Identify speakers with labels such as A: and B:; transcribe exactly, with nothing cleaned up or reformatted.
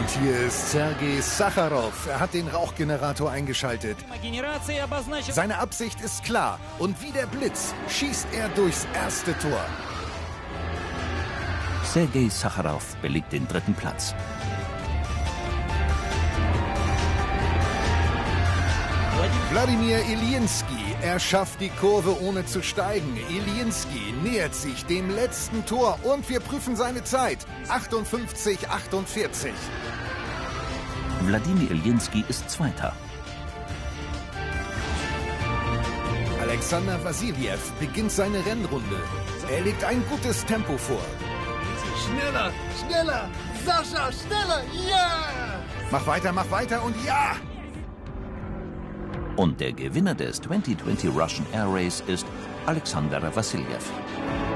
A: Und hier ist Sergei Sacharow. Er hat den Rauchgenerator eingeschaltet. Seine Absicht ist klar. Und wie der Blitz schießt er durchs erste Tor.
B: Sergei Sacharow belegt den dritten Platz.
A: Wladimir Ilinski, er schafft die Kurve ohne zu steigen. Ilinski nähert sich dem letzten Tor und wir prüfen seine Zeit. achtundfünfzig achtundvierzig.
B: Wladimir Ilinski ist Zweiter.
A: Alexander Wassiljew beginnt seine Rennrunde. Er legt ein gutes Tempo vor.
C: Schneller, schneller, Sascha, schneller, ja!
A: Mach weiter, mach weiter und ja!
B: Und der Gewinner des zwanzig zwanzig Russian Air Race ist Alexander Wassiljew.